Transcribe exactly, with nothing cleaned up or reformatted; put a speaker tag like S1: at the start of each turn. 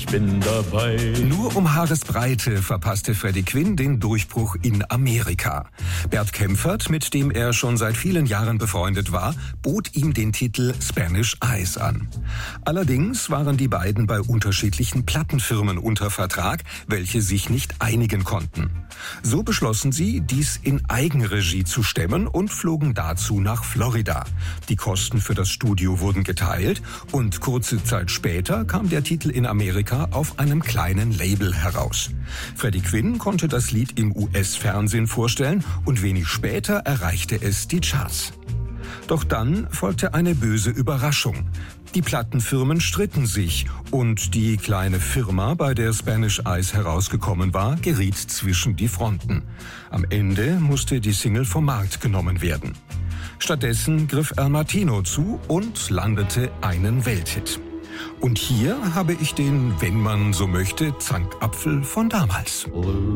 S1: ich bin dabei.
S2: Nur um Haaresbreite verpasste Freddie Quinn den Durchbruch in Amerika. Bert Kaempfert, mit dem er schon seit vielen Jahren befreundet war, bot ihm den Titel Spanish Eyes an. Allerdings waren die beiden bei unterschiedlichen Plattenfirmen unter Vertrag, welche sich nicht einigen konnten. So beschlossen sie, dies in Eigenregie zu stemmen und flogen dazu nach Florida. Die Kosten für das Studio wurden geteilt und kurze Zeit später kam der Titel in Amerika auf einem kleinen Label heraus. Freddie Quinn konnte das Lied im U S-Fernsehen vorstellen und wenig später erreichte es die Charts. Doch dann folgte eine böse Überraschung. Die Plattenfirmen stritten sich und die kleine Firma, bei der Spanish Eyes herausgekommen war, geriet zwischen die Fronten. Am Ende musste die Single vom Markt genommen werden. Stattdessen griff Al Martino zu und landete einen Welthit. Und hier habe ich den, wenn man so möchte, Zankapfel von damals.